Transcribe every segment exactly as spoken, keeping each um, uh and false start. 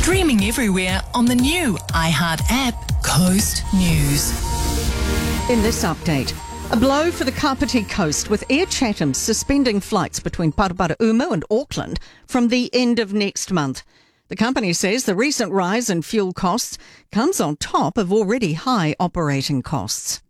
Streaming everywhere on the new iHeart app, Coast News. In this update, a blow for the Kapiti Coast, with Air Chatham suspending flights between Paraparaumu and Auckland from the end of next month. The company says the recent rise in fuel costs comes on top of already high operating costs.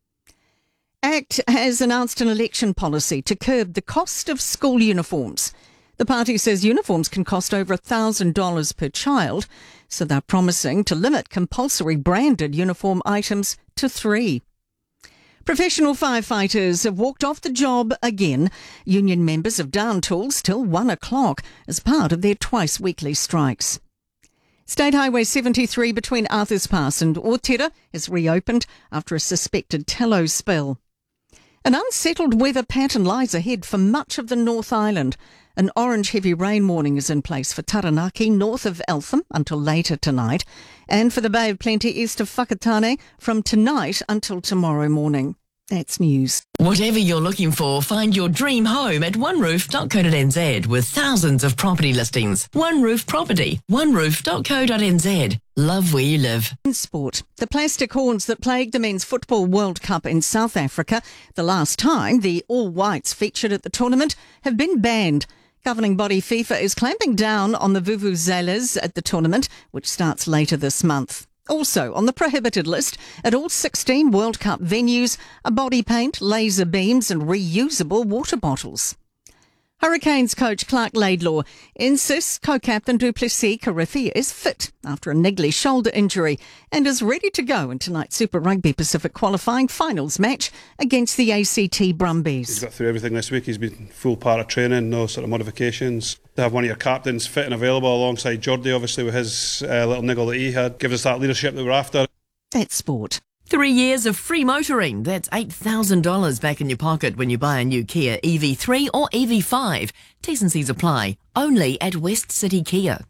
ACT has announced an election policy to curb the cost of school uniforms. The party says uniforms can cost over one thousand dollars per child, so they're promising to limit compulsory branded uniform items to three. Professional firefighters have walked off the job again. Union members have down tools till one o'clock as part of their twice-weekly strikes. State Highway seventy-three between Arthurs Pass and Otira is reopened after a suspected tallow spill. An unsettled weather pattern lies ahead for much of the North Island. An orange heavy rain warning is in place for Taranaki, north of Eltham, until later tonight, and for the Bay of Plenty east of Whakatane from tonight until tomorrow morning. That's news. Whatever you're looking for, find your dream home at one roof dot co dot n z with thousands of property listings. One Roof Property, one roof dot co dot n z. Love where you live. In sport, the plastic horns that plagued the Men's Football World Cup in South Africa, the last time the All Whites featured at the tournament, have been banned. Governing body FIFA is clamping down on the vuvuzelas at the tournament, which starts later this month. Also on the prohibited list at all sixteen World Cup venues are body paint, laser beams and reusable water bottles. Hurricanes coach Clark Laidlaw insists co-captain du Plessis-Kirifi is fit after a niggly shoulder injury and is ready to go in tonight's Super Rugby Pacific qualifying finals match against the A C T Brumbies. He's got through everything this week. He's been full part of training, no sort of modifications. To have one of your captains fit and available alongside Jordy, obviously with his uh, little niggle that he had, gives us that leadership that we're after. That's sport. Three years of free motoring. That's eight thousand dollars back in your pocket when you buy a new Kia E V three or E V five. T's and C's apply. Only at West City Kia.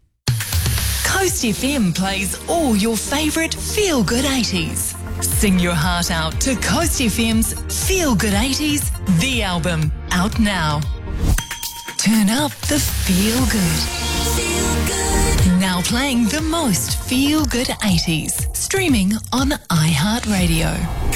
Coast F M plays all your favourite feel-good eighties. Sing your heart out to Coast F M's Feel Good eighties, the album, out now. Turn up the feel good. Feel good. Now playing the most feel good eighties. Streaming on iHeartRadio.